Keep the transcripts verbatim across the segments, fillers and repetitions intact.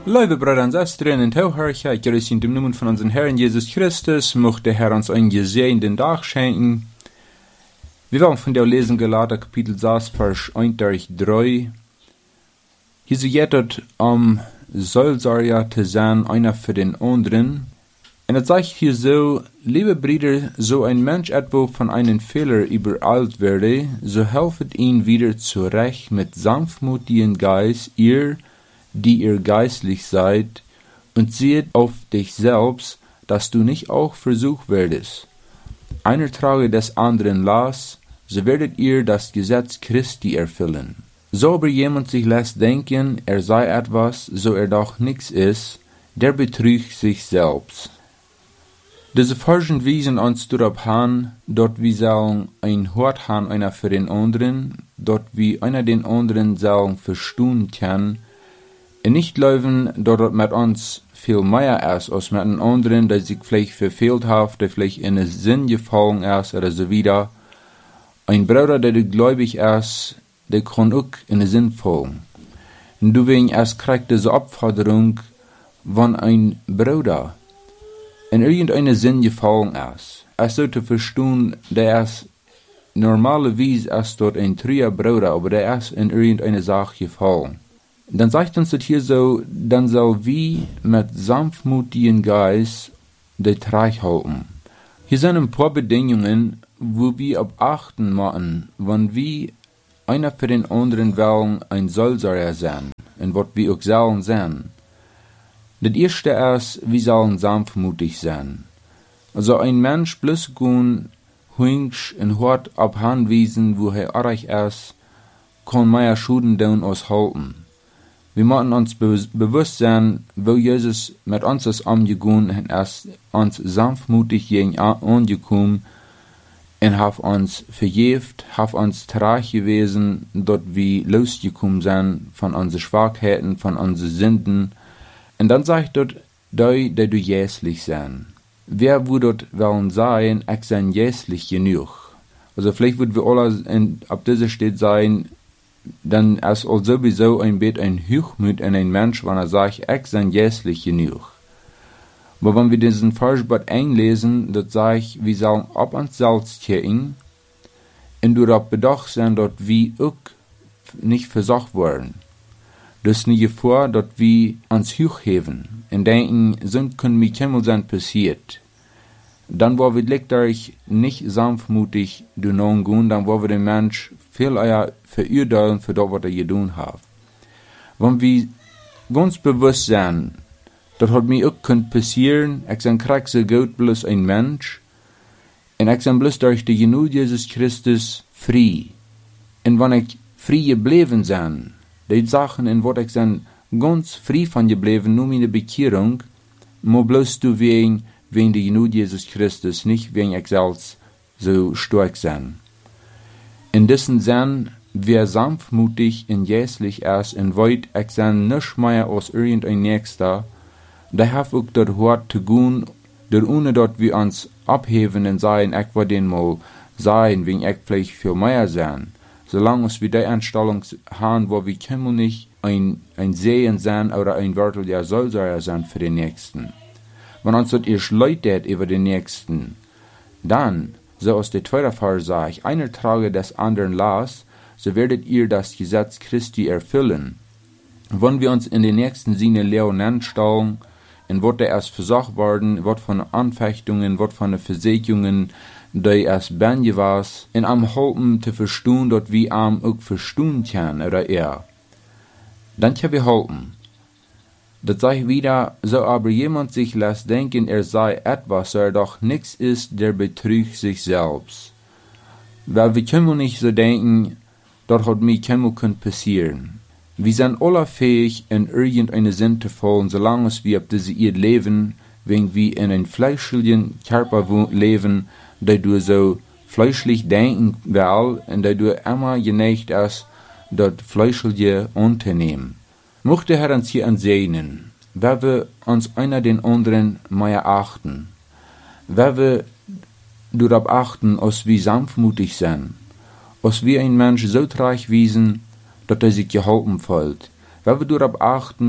Liebe Brüder und Schwestern und Zuhörer, ich grüße in dem Namen von unserem Herrn Jesus Christus, möchte der Herr uns einen gesegneten Tag schenken. Wir wollen von der Lesen Galater Kapitel sechs, Vers eins durch drei. Hier sieht dort am Seelsorger zu sein, einer für den anderen. Und es sagt hier so, liebe Brüder, so ein Mensch etwa von einem Fehler übereilt werde, so helfet ihn wieder zurecht mit sanftmutigen Geist, ihr, die ihr geistlich seid, und sehet auf dich selbst, dass du nicht auch versucht werdest. Einer trage des anderen Last, so werdet ihr das Gesetz Christi erfüllen. So aber jemand sich lässt denken, er sei etwas, so er doch nichts ist, der betrügt sich selbst. Diese Versen wiesen uns darauf an, dort wir sollen ein Hort haben einer für den anderen, dort wie einer den anderen sollen verstehen kann, und nicht leuven, dort mit uns viel mehr ist, als mit den anderen, die sich vielleicht verfehlt haben, die vielleicht in den Sinn gefallen ist, oder so wieder. Ein Bruder, der gläubig ist, der kann auch in den Sinn fallen. Und du wegen erst kriegt diese Aufforderung, wenn ein Bruder in irgendeinen Sinn gefallen ist. Er sollte verstehen, der ist normalerweise ist dort ein treuer Bruder, aber der ist in irgendeine Sache gefallen. Dann sagt uns das hier so, dann soll wie mit sanftmutigen Geist der Treich halten. Hier sind ein paar Bedingungen, wo wir auf achten machen, wenn wir einer für den anderen wollen ein Seelsorger sein, und was wir auch sollen sein. Das erste ist, wir sollen sanftmutig sein. Also ein Mensch bloß gehen, hüngsch und hart abhanwiesen, wo er arg ist, kann mehr Schuden tun als halten. Wir müssen uns be bewusst sein, wo Jesus mit uns ist umgegangen und ist uns sanftmutig gegen angekommen und hat uns vergeben, hat uns traurig gewesen, dort wir losgekommen sind von unseren Schwachheiten, von unseren Sünden. Und dann sagt dort, die, die du jässlich sein. Wer würde dort wollen sein, ich sein jässlich genug? Also vielleicht würden wir alle in, ab dieser Stelle sein, dann ist auch sowieso ein bisschen ein Hochmut in ein Mensch, wenn er sagt, ich sein jässlich genug. Aber wenn wir diesen Versbot einlesen, das sagt, wir sollen ab uns selbst gehen und darauf bedacht sein, dass wir auch nicht versucht werden. Das ist nicht vor, dass wir uns hochheben und denken, so können wir keinmal sein passiert. Dann wollen wir letztendlich nicht sanftmutig gehen, dann wollen wir den Mensch viel eher verurteilen für das, was er getan hat. Wenn wir ganz bewusst sind, das hat mir auch können passieren, ich bin krieg so gut bloß ein Mensch, und ich bin bloß durch die Genug Jesus Christus frei. Und wenn ich frei geblieben bin, die Sachen, in was ich bin ganz frei von geblieben, nur meine Bekehrung, mo bloß du wegen, wegen der Genug Jesus Christus, nicht wegen ich selbst so stark sein. In diesem Sinn, wer sanftmutig und jässlich ist und weit, ich sein nicht mehr als irgendein Nächster, der hat auch dort hart zu gehen, der ohne dort wir uns abheben und sagen, ich will den mal sein, wegen ich vielleicht viel mehr sein. Solange wir die Einstellung haben, wo wir können nicht ein, ein Sehen sein oder ein Wörtel ja Seelsorger sein für den Nächsten. Wenn uns das erst läutet über den Nächsten, dann, so aus der zweiten Vers sagt, einer trage des anderen Last, so werdet ihr das Gesetz Christi erfüllen. Wenn wir uns in den nächsten Sinne lernen stellen, in was der erst versucht worden, was von Anfechtungen, was von Versicherungen, die erst bänje was, in am Halten zu verstehen, dort wie am auch verstehen kann, oder er. Dann kann wir halten. Das sage ich wieder, so aber jemand sich lässt denken, er sei etwas, so er doch nichts ist, der betrügt sich selbst. Weil wir können nicht so denken, dort hat mir keinmal können passieren. Wir sind alle fähig, in irgendeine Sinn zu fallen, solange wir auf diese Erde leben, wenn wir in einem fleischlichen Körper leben, der du so fleischlich denken will, und der du immer geneigt ist, dort fleischliche unternehmen. Möchte der Herr uns hier ansehen, wer wir uns einer den anderen mehr achten, wer wir darauf achten, als wir sanftmutig sind, als wir ein Mensch so traurig wiesen, dass er sich geholfen fühlt, wer wir darauf achten,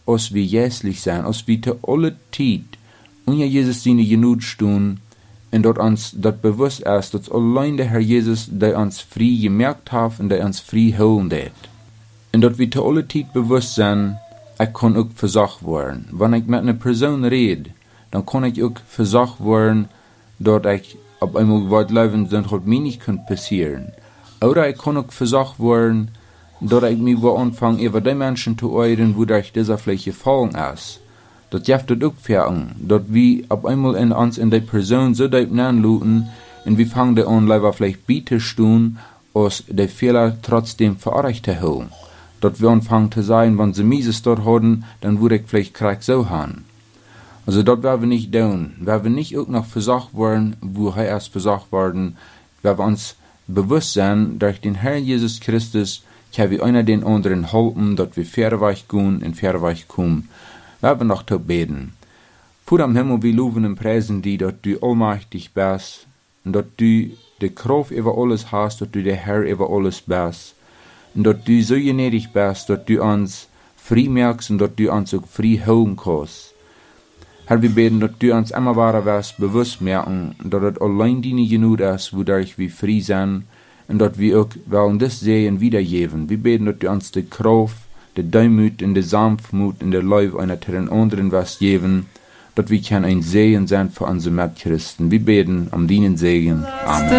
als wir jäslich zijn, als wir te alle tijd onder Jezus zijn genoeg staan, en dat ons dat bewust is, dat alleen de Herr Jezus die ons vrij gemerkt heeft en die ons vrij houden deed. En dat we te alle tijd bewust zijn, ik kan ook verzacht worden. Wanneer ik met een persoon red, dan kan ik ook verzacht worden, dat ik op eenmaal wat leven dat het mij niet kan passeren. Oder ik kan ook verzacht worden, dat ik me wil aanvangen over die mensen te oordelen, wo durch dieser vielleicht gefallen is. Dat jeft het ook verang, dat we op eenmaal in ons in die persoon zo diep nanluten, en we vangen de aan liever vielleicht bieten stuen, als die Fehler trotzdem verarbecht te houden. Dat we anfangen te zijn, wenn sie mieses dort hadden, dann würde ich vielleicht krank so haben. Also dort werden wir nicht tun, werden wir nicht auch noch versagt worden, wo er erst versagt worden, werden wir uns bewusst sein, durch den Herrn Jesus Christus, kann wir einer den anderen halten, dass wir fairweich gehen und fairweich kommen. Wir werden noch zu beten. Vater am Himmel, wir loben und preisen dich, dass du allmächtig bist, und dass du die Kraft über alles hast, dass du der Herr über alles bist. Und dass du so gnädig bist, dass du uns frei merkst und dass du uns auch frei holen kannst. Herr, wir beten, dass du uns immer weiter wirst, bewusst merken, dass es allein deine genug ist, wodurch wir frei sind, und dass wir auch wollen das sehen wiedergeben. Wir beten, dass du uns die Kraft, die Demut und die Sanftmut und der Leib einer den anderen wirst geben, dass wir ein Segen sein für unsere Mitchristen. Wir beten um deinen Segen. Amen.